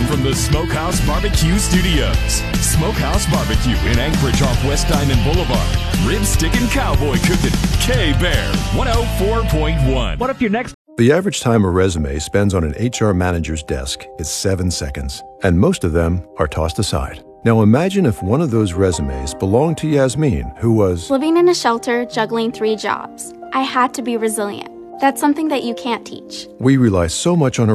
from the Smokehouse Barbecue Studios. Smokehouse Barbecue in Anchorage off West Diamond Boulevard. Rib stickin' cowboy cooking. K-Bear 104.1. What if your next... The average time a resume spends on an HR manager's desk is 7 seconds, and most of them are tossed aside. Now imagine if one of those resumes belonged to Yasmin, who was living in a shelter, juggling 3 jobs. I had to be resilient. That's something that you can't teach. We rely so much on